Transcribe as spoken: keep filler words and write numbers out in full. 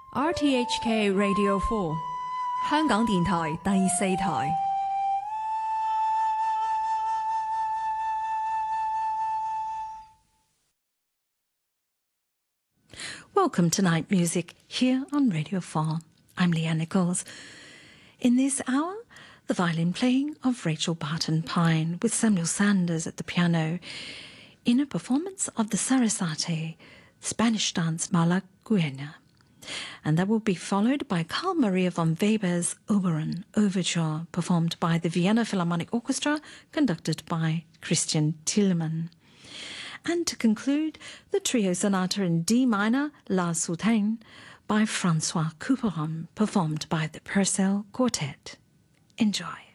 R T H K Radio four 香港電台第四台。 Welcome to Night Music here on Radio four. I'm Leanne Nichols. In this hour, the violin playing of Rachel Barton Pine with Samuel Sanders at the piano in a performance of the Sarasate Spanish dance Malagueña. And that will be followed by Carl Maria von Weber's Oberon Overture, performed by the Vienna Philharmonic Orchestra, conducted by Christian Thielemann. And to conclude, the trio sonata in D minor, La Soutane, by Francois Couperin, performed by the Purcell Quartet. Enjoy.